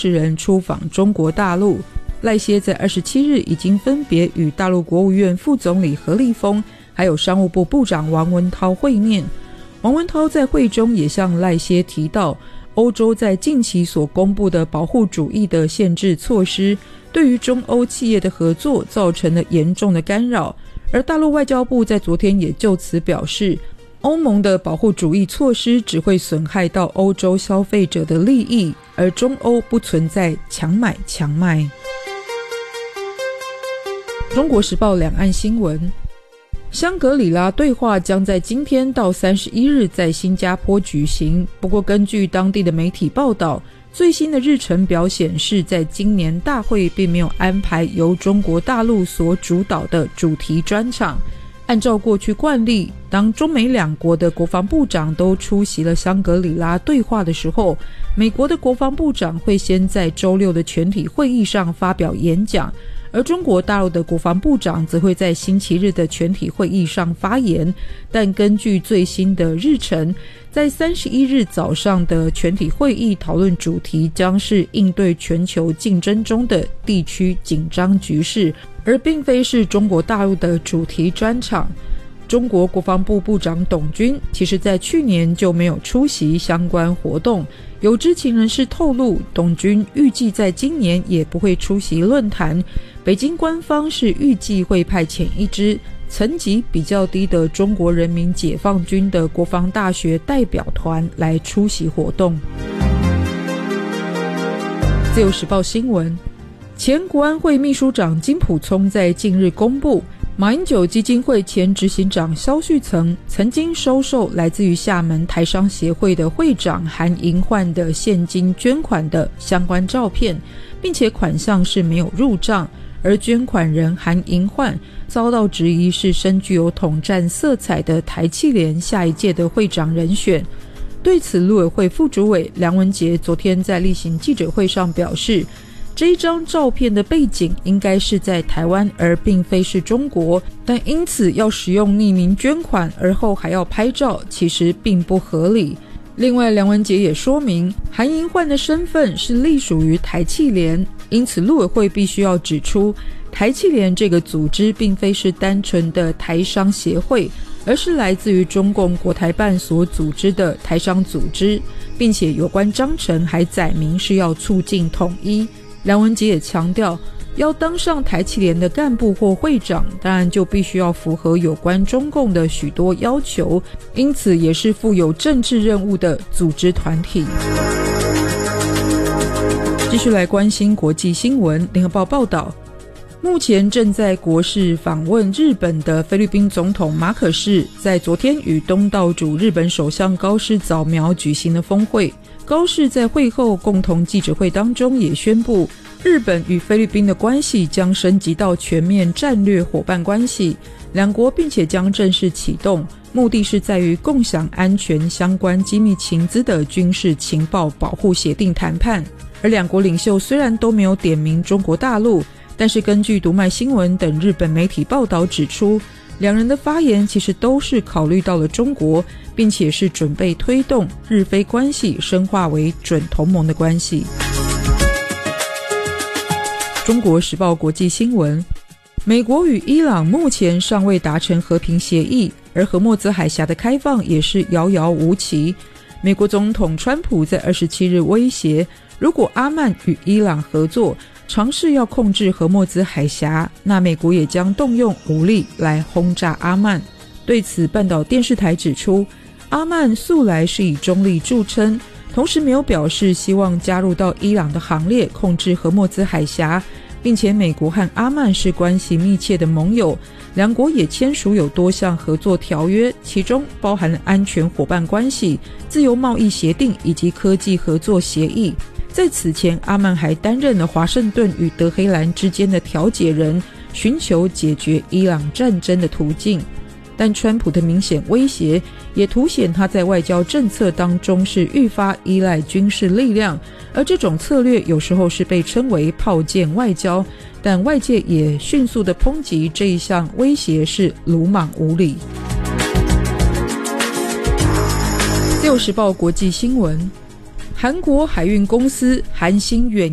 30人出访中国大陆。赖歇在27日已经分别与大陆国务院副总理何立峰还有商务部部长王文涛会面。王文涛在会中也向赖歇提到，欧洲在近期所公布的保护主义的限制措施对于中欧企业的合作造成了严重的干扰，而大陆外交部在昨天也就此表示，欧盟的保护主义措施只会损害到欧洲消费者的利益，而中欧不存在强买强卖。中国时报两岸新闻，香格里拉对话将在今天到31日在新加坡举行，不过根据当地的媒体报道，最新的日程表显示，在今年大会并没有安排由中国大陆所主导的主题专场。按照过去惯例，当中美两国的国防部长都出席了香格里拉对话的时候，美国的国防部长会先在周六的全体会议上发表演讲，而中国大陆的国防部长则会在星期日的全体会议上发言。但根据最新的日程，在31日早上的全体会议讨论主题将是应对全球竞争中的地区紧张局势，而并非是中国大陆的主题专场。中国国防部部长董军其实在去年就没有出席相关活动，有知情人士透露，董军预计在今年也不会出席论坛。北京官方是预计会派遣一支层级比较低的中国人民解放军的国防大学代表团来出席活动。自由时报新闻，前国安会秘书长金溥聪在近日公布，马英九基金会前执行长萧旭岑曾经收受来自于厦门台商协会的会长韩银焕的现金捐款的相关照片，并且款项是没有入账，而捐款人韩银焕遭到质疑是深具有统战色彩的台企联下一届的会长人选。对此，陆委会副主委梁文杰昨天在例行记者会上表示，这一张照片的背景应该是在台湾，而并非是中国，但因此要使用匿名捐款而后还要拍照，其实并不合理。另外，梁文杰也说明，韩银焕的身份是隶属于台企联，因此陆委会必须要指出，台企联这个组织并非是单纯的台商协会，而是来自于中共国台办所组织的台商组织，并且有关章程还载明是要促进统一。梁文杰也强调，要当上台企联的干部或会长，当然就必须要符合有关中共的许多要求，因此也是负有政治任务的组织团体。继续来关心国际新闻，联合报报道，目前正在国事访问日本的菲律宾总统马可仕，在昨天与东道主日本首相高市早苗举行了峰会。高市在会后共同记者会当中也宣布，日本与菲律宾的关系将升级到全面战略伙伴关系，两国并且将正式启动，目的是在于共享安全相关机密情资的军事情报保护协定谈判。而两国领袖虽然都没有点名中国大陆，但是根据读卖新闻等日本媒体报道指出，两人的发言其实都是考虑到了中国，并且是准备推动日菲关系深化为准同盟的关系。中国时报国际新闻，美国与伊朗目前尚未达成和平协议，而荷默兹海峡的开放也是遥遥无期。美国总统川普在27日威胁，如果阿曼与伊朗合作，尝试要控制荷默兹海峡，那美国也将动用武力来轰炸阿曼。对此，半岛电视台指出，阿曼素来是以中立著称，同时没有表示希望加入到伊朗的行列控制荷默兹海峡，并且美国和阿曼是关系密切的盟友，两国也签署有多项合作条约，其中包含了安全伙伴关系、自由贸易协定以及科技合作协议。在此前，阿曼还担任了华盛顿与德黑兰之间的调解人，寻求解决伊朗战争的途径。但川普的明显威胁也凸显他在外交政策当中是愈发依赖军事力量，而这种策略有时候是被称为炮舰外交，但外界也迅速地抨击这一项威胁是鲁莽无礼。自由时报国际新闻，韩国海运公司韩星远